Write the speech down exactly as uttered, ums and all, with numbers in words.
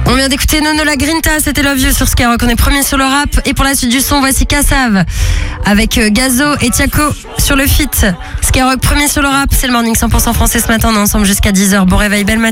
On vient d'écouter Nono La Grinta, c'était Love You sur Skyrock. On est premier sur le rap. Et pour la suite du son, voici Kassav avec Gazo et Tiako sur le feat. Skyrock premier sur le rap, c'est le morning cent pour cent français ce matin. On est ensemble jusqu'à dix heures. Bon réveil, belle matinée.